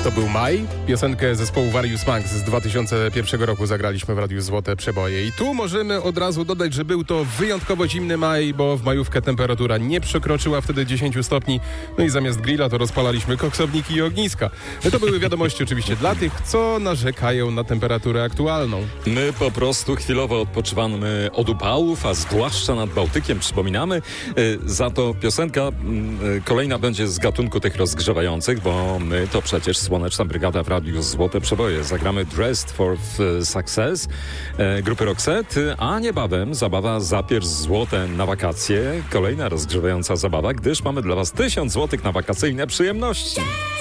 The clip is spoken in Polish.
To był maj. Piosenkę zespołu Various Monks z 2001 roku zagraliśmy w Radiu Złote Przeboje. I tu możemy od razu dodać, że był to wyjątkowo zimny maj, bo w majówkę temperatura nie przekroczyła wtedy 10 stopni. No i zamiast grilla to rozpalaliśmy koksowniki i ogniska. To były wiadomości oczywiście dla tych, co narzekają na temperaturę aktualną. My po prostu chwilowo odpoczywamy od upałów, a zwłaszcza nad Bałtykiem, przypominamy. Za to piosenka kolejna będzie z gatunku tych rozgrzewających, bo my to przecież Słoneczna Brygada w Radiu Złote Przeboje. Zagramy Dressed for Success grupy Roxette, a niebawem zabawa Zapierz złote na wakacje. Kolejna rozgrzewająca zabawa, gdyż mamy dla Was 1000 złotych na wakacyjne przyjemności.